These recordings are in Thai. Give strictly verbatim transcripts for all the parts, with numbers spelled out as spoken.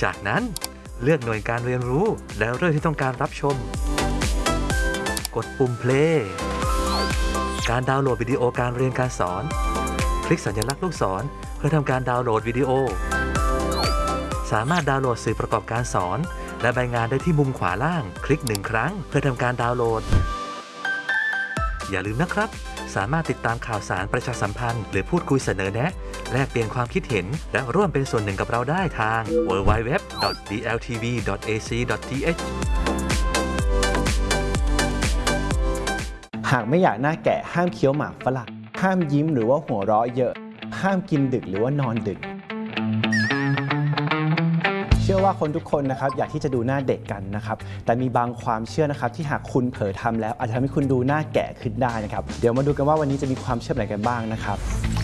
จากนั้นเลือกหน่วยการเรียนรู้แล้วเรื่องที่ต้องการรับชมกดปุ่ม play การดาวน์โหลดวิดีโอการเรียนการสอนคลิกสัญลักษณ์ลูกศรเพื่อทำการดาวน์โหลดวิดีโอสามารถดาวน์โหลดสื่อประกอบการสอนและใบงานได้ที่มุมขวาล่างคลิกหนึ่งครั้งเพื่อทำการดาวน์โหลดอย่าลืมนะครับสามารถติดตามข่าวสารประชาสัมพันธ์หรือพูดคุยเสนอแนะแลกเปลี่ยนความคิดเห็นและร่วมเป็นส่วนหนึ่งกับเราได้ทาง ดับเบิลยู ดับเบิลยู ดับเบิลยู ดอท ดี แอล ที วี ดอท เอ ซี ดอท ที เอชหากไม่อยากหน้าแก่ห้ามเคี้ยวหมากฝรั่งห้ามยิ้มหรือว่าหัวเราะเยอะห้ามกินดึกหรือว่านอนดึกเชื่อว่าคนทุกคนนะครับอยากที่จะดูหน้าเด็กกันนะครับแต่มีบางความเชื่อนะครับที่หากคุณเผลอทำแล้วอาจจะทำให้คุณดูหน้าแก่ขึ้นได้นะครับเดี๋ยวมาดูกันว่าวันนี้จะมีความเชื่ออะไรกันบ้างนะครับ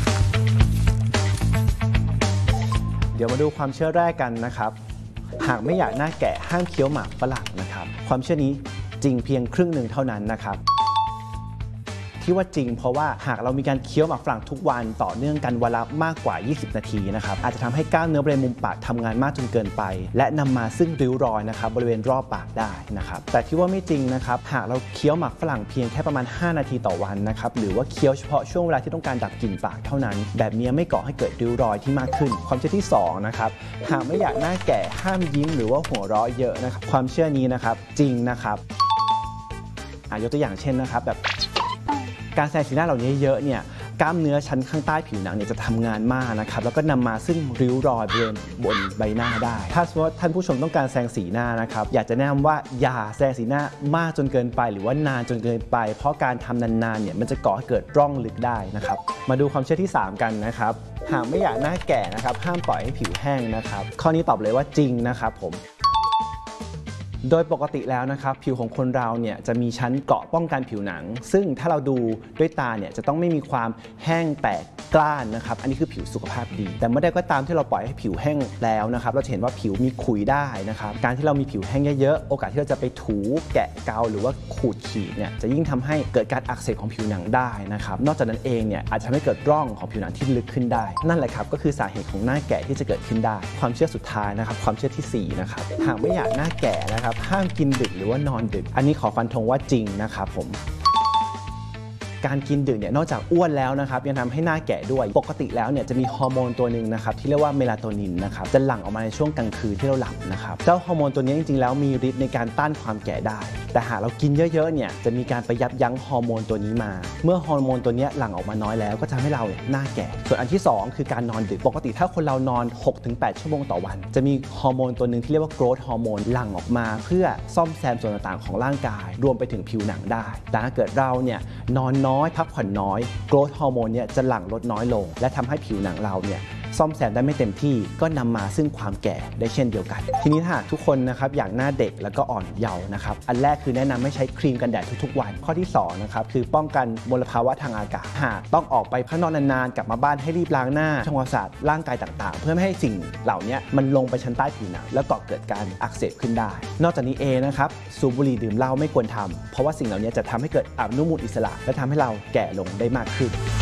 เดี๋ยวมาดูความเชื่อแรกกันนะครับหากไม่อยากหน้าแก่ห้ามเคี้ยวหมากฝรั่งนะครับความเชื่อนี้จริงเพียงครึ่งหนึ่งเท่านั้นนะครับที่ว่าจริงเพราะว่าหากเรามีการเคี้ยวหมากฝรั่งทุกวันต่อเนื่องกันวันละมากกว่ายี่สิบนาทีนะครับอาจจะทำให้กล้ามเนื้อบริเวณมุมปากทำงานมากจนเกินไปและนำมาซึ่งริ้วรอยนะครับบริเวณรอบปากได้นะครับแต่ที่ว่าไม่จริงนะครับหากเราเคี้ยวหมากฝรั่งเพียงแค่ประมาณห้านาทีต่อวันนะครับหรือว่าเคี้ยวเฉพาะช่วงเวลาที่ต้องการดับกลิ่นปากเท่านั้นแบบนี้ไม่ก่อให้เกิดริ้วรอยที่มากขึ้นความเชื่อที่สองนะครับหากไม่อยากหน้าแก่ห้ามยิ้มหรือว่าหัวเราะเยอะนะครับความเชื่อนี้นะครับจริงนะครับยกตัวอย่างเช่นนะครับแบบการแสดงสีหน้าเหล่านี้เยอะเนี่ยกล้ามเนื้อชั้นข้างใต้ผิวหนังเนี่ยจะทำงานมากนะครับแล้วก็นำมาซึ่งริ้วรอยบริเวณบนใบหน้าได้ถ้าสมมติว่าท่านผู้ชมต้องการแสดงสีหน้านะครับอยากจะแนะนำว่าอย่าแสดงสีหน้ามากจนเกินไปหรือว่านานจนเกินไปเพราะการทำนานๆเนี่ยมันจะก่อให้เกิดร่องลึกได้นะครับมาดูความเชื่อที่สามกันนะครับหากไม่อยากหน้าแก่นะครับห้ามปล่อยให้ผิวแห้งนะครับข้อนี้ตอบเลยว่าจริงนะครับผมโดยปกติแล้วนะครับผิวของคนเราเนี่ยจะมีชั้นเกราะป้องกันผิวหนังซึ่งถ้าเราดูด้วยตาเนี่ยจะต้องไม่มีความแห้งแตกกร้านนะครับอันนี้คือผิวสุขภาพดีแต่เมื่อใดก็ตามที่เราปล่อยให้ผิวแห้งแล้วนะครับเราจะเห็นว่าผิวมีขุยได้นะครับการที่เรามีผิวแห้งเยอะๆโอกาสที่เราจะไปถูแกะเกาหรือว่าขูดขีดเนี่ยจะยิ่งทำให้เกิดการอักเสบของผิวหนังได้นะครับนอกจากนั้นเองเนี่ยอาจจะทำให้เกิดร่องของผิวหนังที่ลึกขึ้นได้นั่นแหละครับก็คือสาเหตุของหน้าแก่ที่จะเกิดขึ้นได้ความเชื่อสุดท้ายนะครับความเชื่อที่สี่นะครับหากไม่อยากหน้าแก่นะครับห้ามกินดึกหรือว่านอนดึกอันนี้ขอฟันธงว่าจริงนะครับผมการกินดึกเนี่ยนอกจากอ้วนแล้วนะครับยังทำให้หน้าแก่ด้วยปกติแล้วเนี่ยจะมีฮอร์โมนตัวหนึ่งนะครับที่เรียกว่าเมลาโทนินนะครับจะหลั่งออกมาในช่วงกลางคืนที่เราหลับนะครับเจ้าฮอร์โมนตัวนี้จริงๆแล้วมีฤทธิ์ในการต้านความแก่ได้แต่หากเรากินเยอะๆเนี่ยจะมีการไปยับยั้งฮอร์โมนตัวนี้มาเมื่อฮอร์โมนตัวนี้หลั่งออกมาน้อยแล้วก็ทำให้เราเนี่ยหน้าแก่ส่วนอันที่สองคือการนอนดึกปกติถ้าคนเรานอน หกถึงแปด ชั่วโมงต่อวันจะมีฮอร์โมนตัวหนึ่งที่เรียกว่าโกรทฮอร์โมนหลั่งออกมาเพื่อซ่อมแซมส่วนต่างๆของร่างกายรวมไปถึงผิวหนังได้แต่ถ้าเกิดเราเนี่ยนอนน้อยพักผ่อนน้อยโกรทฮอร์โมนเนี่ยจะหลั่งลดน้อยลงและทำให้ผิวหนังเราเนี่ยซ่อมแซมได้ไม่เต็มที่ก็นำมาซึ่งความแก่ได้เช่นเดียวกันทีนี้ถ้าทุกคนนะครับอยากหน้าเด็กแล้วก็อ่อนเยาว์นะครับอันแรกคือแนะนำให้ใช้ครีมกันแดดทุกๆวันข้อที่สองนะครับคือป้องกันมลภาวะทางอากาศหากต้องออกไปข้างนอกนานๆกลับมาบ้านให้รีบล้างหน้าทำความสะอาดร่างกายต่างๆเพื่อไม่ให้สิ่งเหล่านี้มันลงไปชั้นใต้ผิวหนังแล้วก่อเกิดการอักเสบขึ้นได้นอกจากนี้เองนะครับสูบบุหรี่ดื่มเหล้าไม่ควรทำเพราะว่าสิ่งเหล่านี้จะทำให้เกิดอนุมูลอิสระและทำให้เราแก่ลงได้มากขึ้น